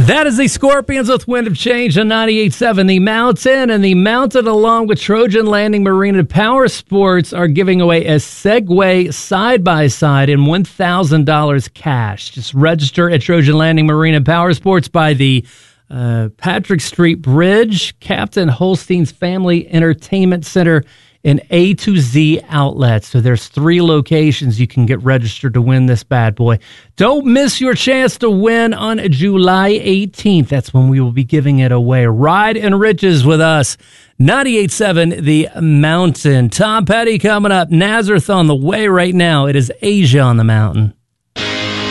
That is the Scorpions with Wind of Change on 98.7. The Mountain and the Mountain, along with Trojan Landing Marine and Power Sports, are giving away a Segway side-by-side and $1,000 cash. Just register at Trojan Landing Marine and Power Sports by the Patrick Street Bridge, Captain Holstein's Family Entertainment Center, and A to Z outlets. So there's 3 locations you can get registered to win this bad boy. Don't miss your chance to win on July 18th. That's when we will be giving it away. Ride and Riches with us. 98.7 The Mountain. Tom Petty coming up. Nazareth on the way right now. It is Asia on the Mountain.